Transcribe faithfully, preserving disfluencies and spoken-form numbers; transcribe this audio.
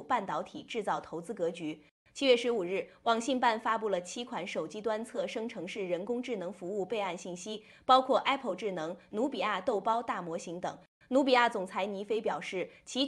半导体制造投资格局。七月十五日，网信办发布了七款手机端侧生成式人工智能服务备案信息，包括 Apple 智能、努比亚豆包大模型等。努比亚总裁尼飞表示，其